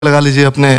लगा लीजिए अपने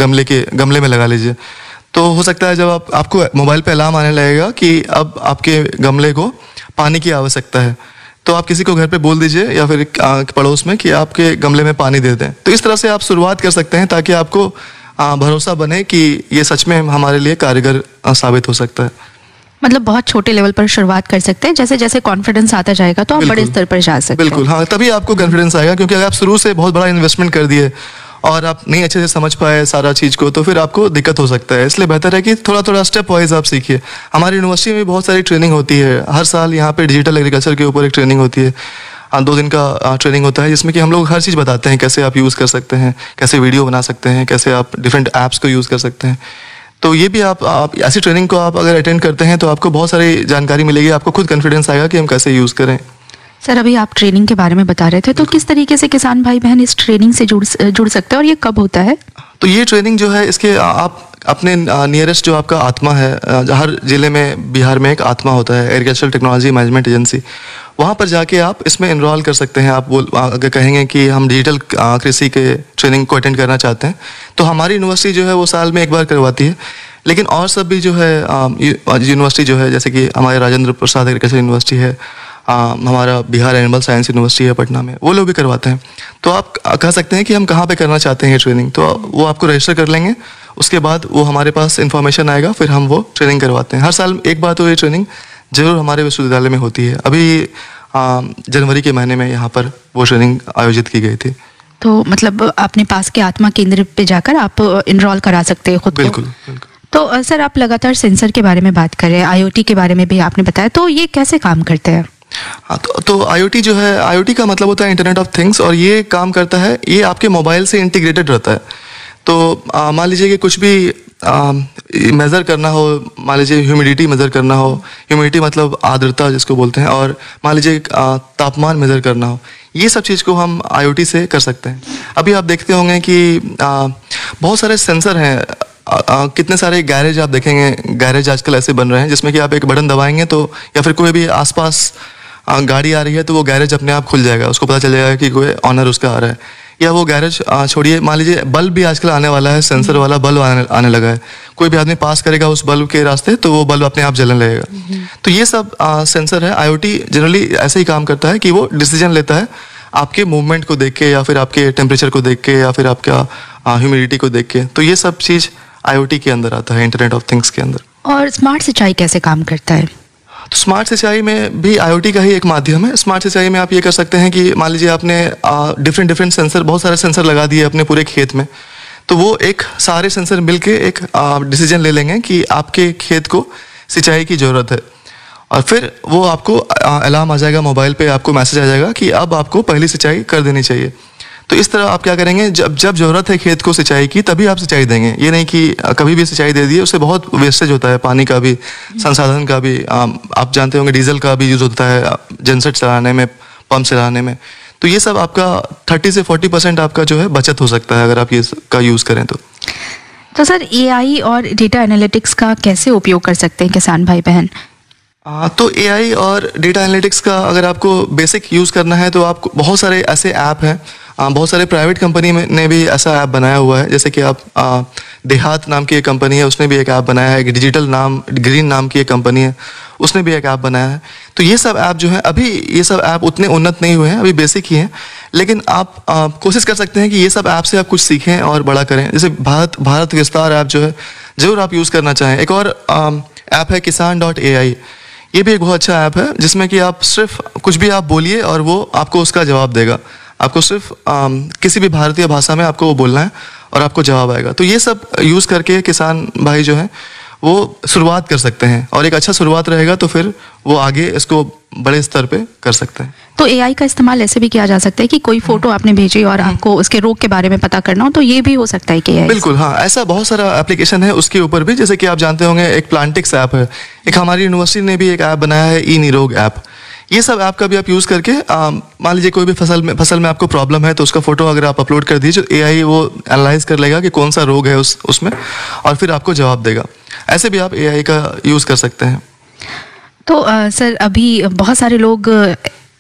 गमले में लगा लीजिए। तो हो सकता है जब आपको मोबाइल पे अलार्म आने लगेगा कि अब आपके गमले को पानी की आवश्यकता है, तो आप किसी को घर पे बोल दीजिए या फिर पड़ोस में कि आपके गमले में पानी दे दें। तो इस तरह से आप शुरुआत कर सकते हैं ताकि आपको भरोसा बने कि ये सच में हमारे लिए कारगर साबित हो सकता है। मतलब बहुत छोटे लेवल पर शुरुआत कर सकते हैं, जैसे जैसे कॉन्फिडेंस आता जाएगा तो आप बड़े स्तर पर जा सकते हैं। बिल्कुल, हाँ, तभी आपको कॉन्फिडेंस आएगा, क्योंकि अगर आप शुरू से बहुत बड़ा इन्वेस्टमेंट कर दिए और आप नहीं अच्छे से समझ पाए सारा चीज़ को, तो फिर आपको दिक्कत हो सकता है। इसलिए बेहतर है कि थोड़ा थोड़ा स्टेप वाइज आप सीखिए। हमारी यूनिवर्सिटी में बहुत सारी ट्रेनिंग होती है, हर साल यहाँ पे डिजिटल एग्रीकल्चर के ऊपर एक ट्रेनिंग होती है। 2 दिन का ट्रेनिंग होता है जिसमें कि हम लोग हर चीज़ बताते हैं, कैसे आप यूज़ कर सकते हैं, कैसे वीडियो बना सकते हैं, कैसे आप डिफरेंट ऐप्स को यूज़ कर सकते हैं। तो ये भी आप ऐसी ट्रेनिंग को आप अगर अटेंड करते हैं तो आपको बहुत सारी जानकारी मिलेगी, आपको खुद कॉन्फिडेंस आएगा कि हम कैसे यूज़ करें। सर, अभी आप ट्रेनिंग के बारे में बता रहे थे, तो किस तरीके से किसान भाई बहन इस ट्रेनिंग से जुड़ सकते हैं और ये कब होता है? तो ये ट्रेनिंग जो है, इसके आप अपने नियरेस्ट जो आपका आत्मा है, हर जिले में बिहार में एक आत्मा होता है, एग्रीकल्चरल टेक्नोलॉजी मैनेजमेंट एजेंसी, वहाँ पर जाके आप इसमें इनरोल कर सकते हैं। आप अगर कहेंगे कि हम डिजिटल कृषि के ट्रेनिंग को अटेंड करना चाहते हैं, तो हमारी यूनिवर्सिटी जो है वो साल में एक बार करवाती है। लेकिन और सब भी जो है यूनिवर्सिटी जो है, जैसे कि हमारे राजेंद्र प्रसाद एग्रीकल्चर यूनिवर्सिटी है, हमारा बिहार एनिमल साइंस यूनिवर्सिटी है पटना में, वो लोग भी करवाते हैं। तो आप कह सकते हैं कि हम कहाँ पे करना चाहते हैं ये ट्रेनिंग, तो वो आपको रजिस्टर कर लेंगे। उसके बाद वो हमारे पास इन्फॉर्मेशन आएगा, फिर हम वो ट्रेनिंग करवाते हैं। हर साल एक बार तो ये ट्रेनिंग जरूर हमारे विश्वविद्यालय में होती है। अभी जनवरी के महीने में यहाँ पर वो ट्रेनिंग आयोजित की गई थी। तो मतलब अपने पास के आत्मा केंद्र पे जाकर आप इनरोल करा सकते हैं खुद को। बिल्कुल, बिल्कुल। तो सर, आप लगातार सेंसर के बारे में बात कर रहे हैं, IoT के बारे में भी आपने बताया, तो ये कैसे काम करते हैं? हाँ, तो IoT जो है, IoT का मतलब होता है इंटरनेट ऑफ थिंग्स, और ये काम करता है, ये आपके मोबाइल से इंटीग्रेटेड रहता है। तो मान लीजिए कि कुछ भी मेज़र करना हो, मान लीजिए ह्यूमिडिटी मेज़र करना हो, ह्यूमिडिटी मतलब आर्द्रता जिसको बोलते हैं, और मान लीजिए तापमान मेज़र करना हो, ये सब चीज़ को हम IoT से कर सकते हैं। अभी आप देखते होंगे कि बहुत सारे सेंसर हैं, कितने सारे गैरेज आप देखेंगे, गैरेज आजकल ऐसे बन रहे हैं जिसमें कि आप एक बटन दबाएंगे तो, या फिर कोई भी आसपास गाड़ी आ रही है तो वो गैरेज अपने आप खुल जाएगा, उसको पता चल जाएगा कि कोई ऑनर उसका आ रहा है। या वो गैरेज छोड़िए, मान लीजिए बल्ब भी आजकल आने वाला है, सेंसर वाला बल्ब आने लगा है। कोई भी आदमी पास करेगा उस बल्ब के रास्ते तो वो बल्ब अपने आप जलने लगेगा। तो ये सब सेंसर है। IoT जनरली ऐसे ही काम करता है कि वो डिसीजन लेता है आपके मूवमेंट को देख के, या फिर आपके टेम्परेचर को देख के, या फिर आपका ह्यूमिडिटी को देख के। तो ये सब चीज़ IoT के अंदर आता है, इंटरनेट ऑफ थिंग्स के अंदर। और स्मार्ट सिंचाई कैसे काम करता है? तो स्मार्ट सिंचाई में भी IoT का ही एक माध्यम है। स्मार्ट सिंचाई में आप ये कर सकते हैं कि मान लीजिए आपने डिफरेंट सेंसर, बहुत सारे सेंसर लगा दिए अपने पूरे खेत में, तो वो एक सारे सेंसर मिलके एक डिसीजन ले लेंगे कि आपके खेत को सिंचाई की ज़रूरत है, और फिर वो आपको अलार्म आ जाएगा, मोबाइल पे आपको मैसेज आ जाएगा कि अब आपको पहली सिंचाई कर देनी चाहिए। तो इस तरह आप क्या करेंगे, जब ज़रूरत है खेत को सिंचाई की तभी आप सिंचाई देंगे। ये नहीं कि कभी भी सिंचाई दे दिए, उससे बहुत वेस्टेज होता है, पानी का भी, संसाधन का भी। आप जानते होंगे डीजल का भी यूज़ होता है जनसेट चलाने में, पंप चलाने में। तो ये सब आपका 30 से 40% आपका जो है बचत हो सकता है अगर आप ये का यूज़ करें तो सर, AI और डेटा एनालिटिक्स का कैसे उपयोग कर सकते हैं किसान भाई बहन? तो AI और डेटा एनालिटिक्स का अगर आपको बेसिक यूज़ करना है तो आपको बहुत सारे ऐसे ऐप हैं, बहुत सारे प्राइवेट कंपनी ने भी ऐसा ऐप बनाया हुआ है। जैसे कि आप देहात नाम की एक कंपनी है, उसने भी एक ऐप बनाया है। ग्रीन नाम की एक कंपनी है, उसने भी एक ऐप बनाया है। तो ये सब ऐप जो है, अभी ये सब ऐप उतने उन्नत नहीं हुए हैं, अभी बेसिक ही हैं। लेकिन आप कोशिश कर सकते हैं कि ये सब ऐप से आप कुछ सीखें और बड़ा करें। जैसे भारत विस्तार ऐप जो है, ज़रूर आप यूज़ करना चाहें। एक और ऐप है kisan.ai, ये भी एक बहुत अच्छा ऐप है जिसमें कि आप सिर्फ कुछ भी आप बोलिए और वो आपको उसका जवाब देगा। आपको सिर्फ किसी भी भारतीय भाषा में आपको वो बोलना है और आपको जवाब आएगा। तो ये सब यूज़ करके किसान भाई जो हैं वो शुरुआत कर सकते हैं, और एक अच्छा शुरुआत रहेगा तो फिर वो आगे इसको बड़े स्तर पे कर सकते हैं। तो AI का इस्तेमाल ऐसे भी किया जा सकता है कि कोई फोटो आपने भेजी और आपको उसके रोग के बारे में पता करना हो, तो ये भी हो सकता है कि AI? बिल्कुल, हाँ, ऐसा बहुत सारा एप्लीकेशन है उसके ऊपर भी। जैसे कि आप जानते होंगे एक प्लांटिक्स ऐप है, एक हमारी यूनिवर्सिटी ने भी एक ऐप बनाया है, ई-निरोग ऐप। ये सब ऐप का भी आप यूज़ करके, मान लीजिए कोई भी फसल में आपको प्रॉब्लम है तो उसका फोटो अगर आप अपलोड कर दीजिए, तो AI वो एनालाइज कर लेगा कि कौन सा रोग है उसमें, और फिर आपको जवाब देगा। ऐसे भी आप AI का यूज़ कर सकते हैं। तो सर, अभी बहुत सारे लोग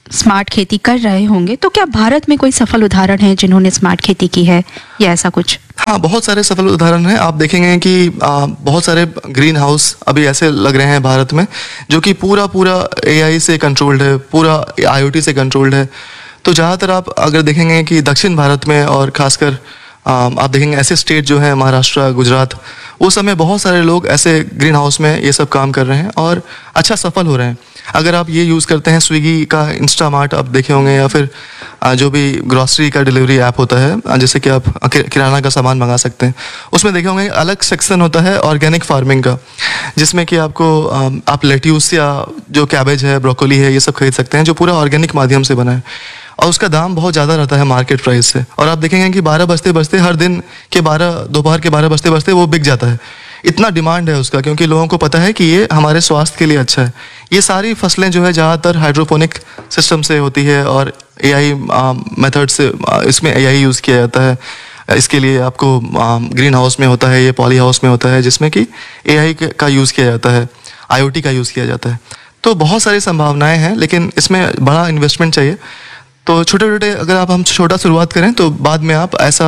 स्मार्ट खेती कर रहे होंगे, तो क्या भारत में कोई सफल उदाहरण है जिन्होंने स्मार्ट खेती की है या ऐसा कुछ? हाँ, बहुत सारे सफल उदाहरण हैं। आप देखेंगे कि बहुत सारे ग्रीन हाउस अभी ऐसे लग रहे हैं भारत में जो कि पूरा AI से कंट्रोल्ड है, पूरा IoT से कंट्रोल्ड है। तो ज़्यादातर आप अगर देखेंगे कि दक्षिण भारत में और खासकर आप देखेंगे ऐसे स्टेट जो हैं महाराष्ट्र, गुजरात, वो सब में बहुत सारे लोग ऐसे ग्रीन हाउस में ये सब काम कर रहे हैं और अच्छा सफल हो रहे हैं। अगर आप ये यूज़ करते हैं स्विगी का इंस्टामार्ट आप देखे होंगे, या फिर जो भी ग्रॉसरी का डिलीवरी ऐप होता है, जैसे कि आप किराना का सामान मंगा सकते हैं, उसमें देखे होंगे अलग सेक्शन होता है ऑर्गेनिक फार्मिंग का, जिसमें कि आपको आप लेट्यूस या जो कैबेज है, ब्रोकोली है, ये सब खरीद सकते हैं जो पूरा ऑर्गेनिक माध्यम से बना है, और उसका दाम बहुत ज़्यादा रहता है मार्केट प्राइस से। और आप देखेंगे कि 12 बजते बजते हर दिन के 12 दोपहर के 12 बजते बजते वो बिक जाता है। इतना डिमांड है उसका, क्योंकि लोगों को पता है कि ये हमारे स्वास्थ्य के लिए अच्छा है। ये सारी फसलें जो है ज़्यादातर हाइड्रोपोनिक सिस्टम से होती है और AI मेथड से, इसमें AI यूज़ किया जाता है। इसके लिए आपको ग्रीन हाउस में होता है, ये पॉली हाउस में होता है, जिसमें कि AI का यूज़ किया जाता है, IoT का यूज़ किया जाता है। तो बहुत सारी संभावनाएं हैं, लेकिन इसमें बड़ा इन्वेस्टमेंट चाहिए। तो छोटे छोटे अगर हम छोटा शुरुआत करें तो बाद में आप ऐसा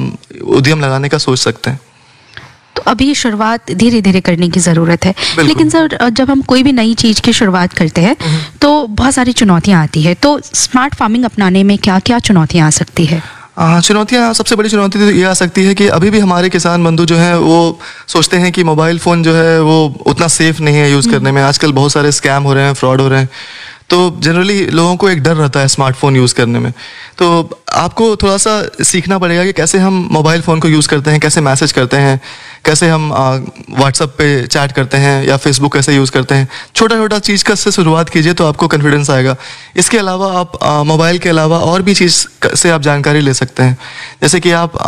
उद्यम लगाने का सोच सकते हैं। तो अभी शुरुआत धीरे धीरे करने की ज़रूरत है। लेकिन सर, जब हम कोई भी नई चीज़ की शुरुआत करते हैं तो बहुत सारी चुनौतियाँ आती है, तो स्मार्ट फार्मिंग अपनाने में क्या क्या चुनौतियाँ आ सकती है? चुनौतियाँ, सबसे बड़ी चुनौती तो ये आ सकती है कि अभी भी हमारे किसान बंधु जो हैं वो सोचते हैं कि मोबाइल फ़ोन जो है वो उतना सेफ़ नहीं है यूज़ करने में। आजकल बहुत सारे स्कैम हो रहे हैं, फ्रॉड हो रहे हैं, तो जनरली लोगों को एक डर रहता है स्मार्टफोन यूज़ करने में। तो आपको थोड़ा सा सीखना पड़ेगा कि कैसे हम मोबाइल फ़ोन को यूज़ करते हैं, कैसे मैसेज करते हैं, कैसे हम व्हाट्सएप पे चैट करते हैं या फेसबुक कैसे यूज़ करते हैं। छोटा छोटा चीज़ का से शुरुआत कीजिए तो आपको कॉन्फिडेंस आएगा। इसके अलावा आप मोबाइल के अलावा और भी चीज़ से आप जानकारी ले सकते हैं। जैसे कि आप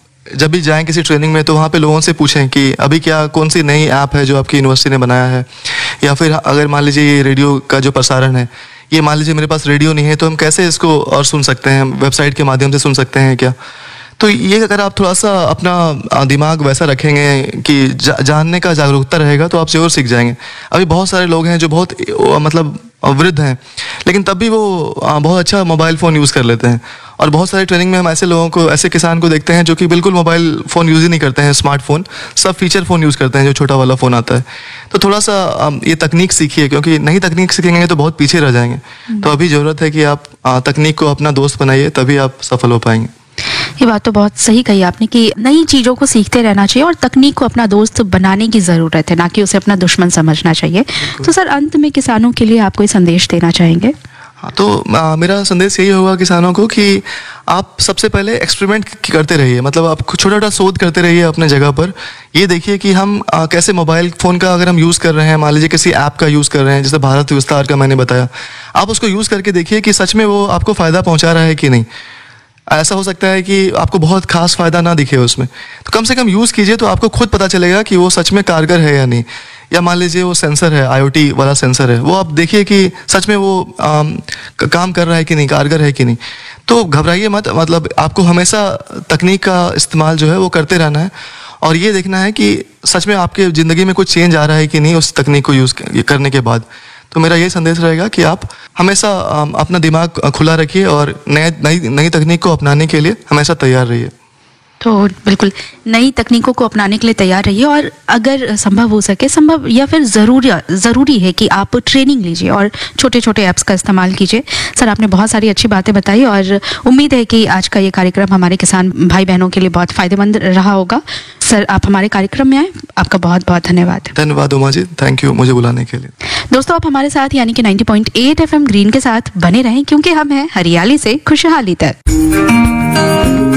जब भी जाएं किसी ट्रेनिंग में तो वहाँ पे लोगों से पूछें कि अभी क्या कौन सी नई ऐप है जो आपकी यूनिवर्सिटी ने बनाया है, या फिर अगर मान लीजिए ये रेडियो का जो प्रसारण है, ये मान लीजिए मेरे पास रेडियो नहीं है तो हम कैसे इसको और सुन सकते हैं, वेबसाइट के माध्यम से सुन सकते हैं क्या। तो ये अगर आप थोड़ा सा अपना दिमाग वैसा रखेंगे कि जानने का जागरूकता रहेगा तो आप ज़रूर सीख जाएंगे। अभी बहुत सारे लोग हैं जो बहुत मतलब वृद्ध हैं, लेकिन तब भी वो बहुत अच्छा मोबाइल फ़ोन यूज़ कर लेते हैं। और बहुत सारे ट्रेनिंग में हम ऐसे लोगों को, ऐसे किसान को देखते हैं जो कि बिल्कुल मोबाइल फ़ोन यूज़ ही नहीं करते हैं, स्मार्टफोन, सब फीचर फ़ोन यूज़ करते हैं, जो छोटा वाला फ़ोन आता है। तो थोड़ा सा ये तकनीक सीखिए, क्योंकि नई तकनीक सीखेंगे तो बहुत पीछे रह जाएंगे। तो अभी ज़रूरत है कि आप तकनीक को अपना दोस्त बनाइए, तभी आप सफल हो पाएंगे। ये बात तो बहुत सही कही आपने कि नई चीज़ों को सीखते रहना चाहिए और तकनीक को अपना दोस्त बनाने की ज़रूरत है, ना कि उसे अपना दुश्मन समझना चाहिए। तो सर, अंत में किसानों के लिए आप कोई संदेश देना चाहेंगे? हाँ, तो मेरा संदेश यही होगा किसानों को कि आप सबसे पहले एक्सपेरिमेंट करते रहिए, मतलब आप छोटा छोटा शोध करते रहिए अपने जगह पर। ये देखिए कि हम कैसे मोबाइल फ़ोन का अगर हम यूज़ कर रहे हैं, मान लीजिए किसी ऐप का यूज़ कर रहे हैं, जैसे भारत विस्तार का मैंने बताया, आप उसको यूज़ करके देखिए कि सच में वो आपको फ़ायदा पहुँचा रहा है कि नहीं। ऐसा हो सकता है कि आपको बहुत खास फ़ायदा ना दिखे उसमें, तो कम से कम यूज़ कीजिए तो आपको खुद पता चलेगा कि वो सच में कारगर है या नहीं। या मान लीजिए वो सेंसर है, IoT वाला सेंसर है, वो आप देखिए कि सच में वो काम कर रहा है कि नहीं, कारगर है कि नहीं। तो घबराइए मत, मतलब आपको हमेशा तकनीक का इस्तेमाल जो है वो करते रहना है और ये देखना है कि सच में आपके ज़िंदगी में कुछ चेंज आ रहा है कि नहीं उस तकनीक को यूज़ करने के बाद। तो मेरा ये संदेश रहेगा कि आप हमेशा अपना दिमाग खुला रखिए और नई तकनीक को अपनाने के लिए हमेशा तैयार रहिए। तो बिल्कुल नई तकनीकों को अपनाने के लिए तैयार रहिए और अगर संभव हो सके, संभव या फिर ज़रूरी है कि आप ट्रेनिंग लीजिए और छोटे छोटे ऐप्स का इस्तेमाल कीजिए। सर, आपने बहुत सारी अच्छी बातें बताई और उम्मीद है कि आज का ये कार्यक्रम हमारे किसान भाई बहनों के लिए बहुत फ़ायदेमंद रहा होगा। सर, आप हमारे कार्यक्रम में आए, आपका बहुत बहुत धन्यवाद। धन्यवाद उमा जी, थैंक यू मुझे बुलाने के लिए। दोस्तों, आप हमारे साथ यानी कि 90.8 FM ग्रीन के साथ बने रहें, क्योंकि हम हैं हरियाली से खुशहाली तक।